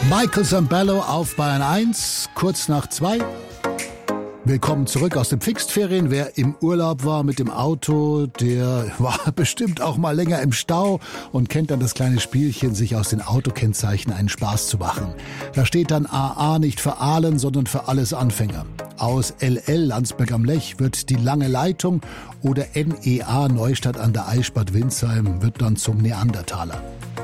Michael Sambello auf Bayern 1, kurz nach 2. Willkommen zurück aus den Pfingstferien. Wer im Urlaub war mit dem Auto, der war bestimmt auch mal länger im Stau und kennt dann das kleine Spielchen, sich aus den Autokennzeichen einen Spaß zu machen. Da steht dann AA nicht für Aalen, sondern für alles Anfänger. Aus LL Landsberg am Lech wird die lange Leitung oder NEA Neustadt an der Eichsbad Windsheim wird dann zum Neandertaler.